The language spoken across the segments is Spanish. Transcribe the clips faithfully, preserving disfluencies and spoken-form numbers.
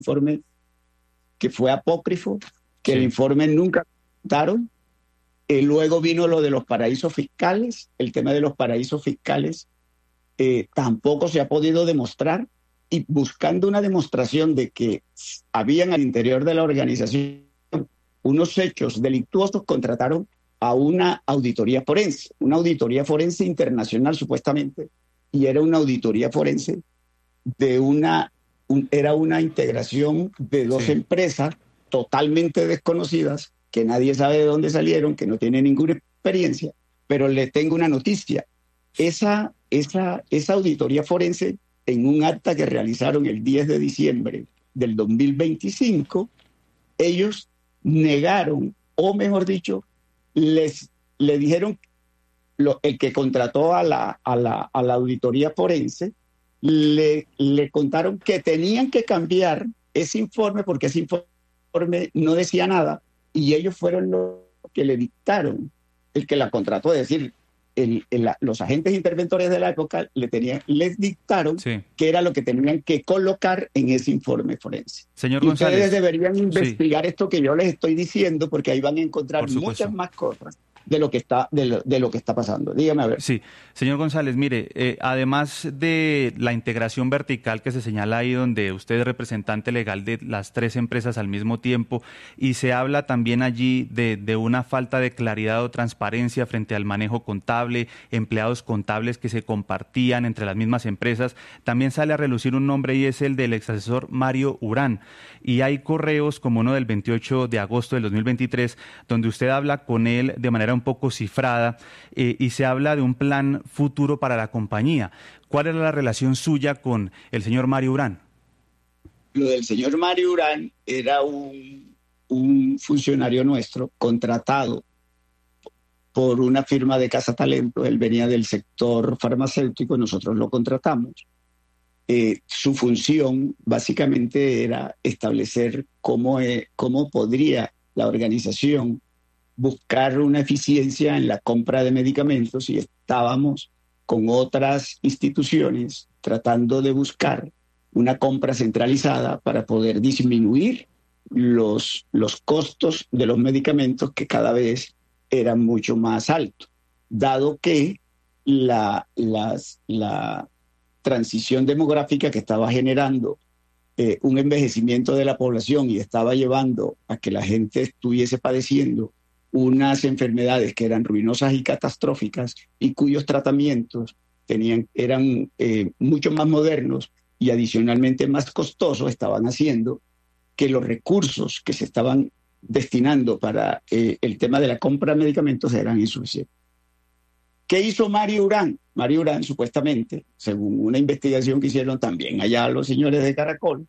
informe que fue apócrifo, que Sí. el informe nunca contaron. Eh, luego vino lo de los paraísos fiscales. El tema de los paraísos fiscales eh, tampoco se ha podido demostrar, y buscando una demostración de que habían al interior de la organización unos hechos delictuosos, contrataron a una auditoría forense, una auditoría forense internacional supuestamente, y era una auditoría forense de una, un, era una integración de dos Sí. empresas totalmente desconocidas, que nadie sabe de dónde salieron, que no tienen ninguna experiencia, pero le tengo una noticia. Esa, esa, esa auditoría forense, en un acta que realizaron el diez de diciembre del dos mil veinticinco, ellos negaron, o mejor dicho, les le dijeron, lo, el que contrató a la, a la, a la auditoría forense, le, le contaron que tenían que cambiar ese informe porque ese informe no decía nada, y ellos fueron los que le dictaron, el que la contrató, es decir, el, el, los agentes interventores de la época le tenían, les dictaron Sí. qué era lo que tenían que colocar en ese informe forense. Señor Y ustedes González, deberían sí, investigar esto que yo les estoy diciendo, porque ahí van a encontrar por muchas supuesto. más cosas de lo que está, de lo, de lo que está pasando. Dígame a ver. Sí, señor González, mire, eh, además de la integración vertical que se señala ahí, donde usted es representante legal de las tres empresas al mismo tiempo, y se habla también allí de, de una falta de claridad o transparencia frente al manejo contable, empleados contables que se compartían entre las mismas empresas, también sale a relucir un nombre, y es el del exasesor Mario Urán. Y hay correos como uno del veintiocho de agosto del dos mil veintitrés, donde usted habla con él de manera un poco cifrada, eh, y se habla de un plan futuro para la compañía. ¿Cuál era la relación suya con el señor Mario Urán? Lo del señor Mario Urán era un, un funcionario nuestro contratado por una firma de cazatalentos. Él venía del sector farmacéutico, nosotros lo contratamos. Eh, su función básicamente era establecer cómo, eh, cómo podría la organización buscar una eficiencia en la compra de medicamentos, y estábamos con otras instituciones tratando de buscar una compra centralizada para poder disminuir los, los costos de los medicamentos, que cada vez eran mucho más altos, dado que la, las, la transición demográfica que estaba generando eh, un envejecimiento de la población y estaba llevando a que la gente estuviese padeciendo unas enfermedades que eran ruinosas y catastróficas, y cuyos tratamientos tenían, eran eh, mucho más modernos y adicionalmente más costosos, estaban haciendo que los recursos que se estaban destinando para eh, el tema de la compra de medicamentos eran insuficientes. ¿Qué hizo Mario Urán? Mario Urán, supuestamente, según una investigación que hicieron también allá los señores de Caracol,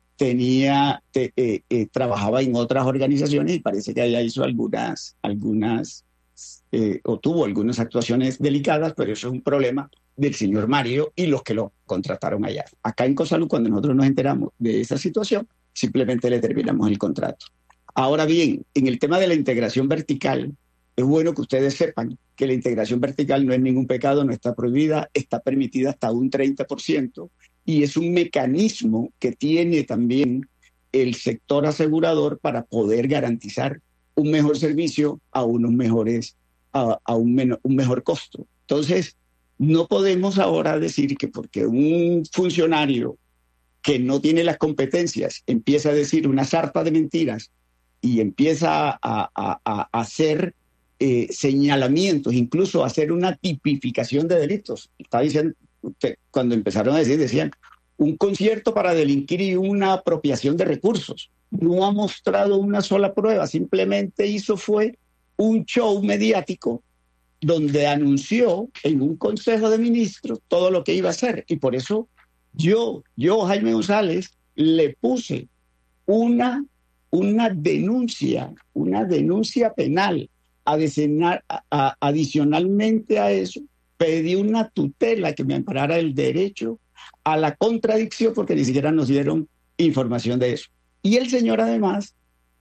tenía, te, eh, eh, trabajaba en otras organizaciones, y parece que allá hizo algunas, algunas eh, o tuvo algunas actuaciones delicadas, pero eso es un problema del señor Mario y los que lo contrataron allá. Acá en Cosalud, cuando nosotros nos enteramos de esa situación, simplemente le terminamos el contrato. Ahora bien, en el tema de la integración vertical, es bueno que ustedes sepan que la integración vertical no es ningún pecado, no está prohibida, está permitida hasta un treinta por ciento, y es un mecanismo que tiene también el sector asegurador para poder garantizar un mejor servicio a unos mejores, a, a un, menor, un mejor costo. Entonces, no podemos ahora decir que porque un funcionario que no tiene las competencias empieza a decir una sarta de mentiras y empieza a, a, a hacer eh, señalamientos, incluso a hacer una tipificación de delitos. Está diciendo, usted, cuando empezaron a decir, decían, un concierto para delinquir y una apropiación de recursos. No ha mostrado una sola prueba, simplemente hizo fue un show mediático donde anunció en un consejo de ministros todo lo que iba a hacer. Y por eso yo, yo Jaime González, le puse una, una denuncia, una denuncia penal. Adicional, a, adicionalmente a eso, pedí una tutela que me amparara el derecho a la contradicción, porque ni siquiera nos dieron información de eso. Y el señor además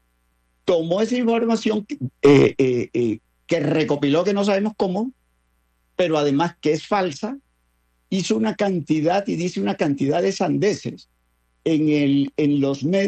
tomó esa información eh, eh, eh, que recopiló, que no sabemos cómo, pero además que es falsa, hizo una cantidad y dice una cantidad de sandeces en, el, en los medios